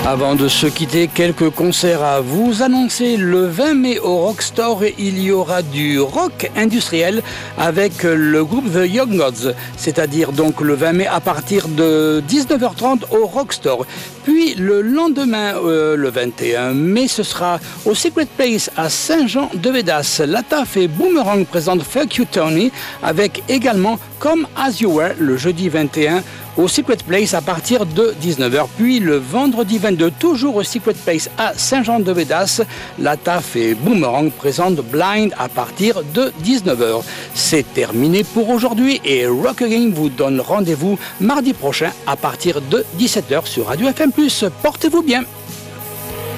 Avant de se quitter, quelques concerts à vous annoncer. Le 20 mai au Rockstore, il y aura du rock industriel avec le groupe The Young Gods, c'est-à-dire donc le 20 mai à partir de 19h30 au Rockstore. Puis le lendemain, le 21 mai, ce sera au Secret Place à Saint-Jean-de-Védas. La Taf et Boomerang présentent Fuck You Tony avec également Come As You Were le jeudi 21 au Secret Place à partir de 19h. Puis le vendredi 22, toujours au Secret Place à Saint-Jean-de-Védas, la Taf et Boomerang présentent Blind à partir de 19h. C'est terminé pour aujourd'hui et Rock Again vous donne rendez-vous mardi prochain à partir de 17h sur Radio FM+. Portez-vous bien.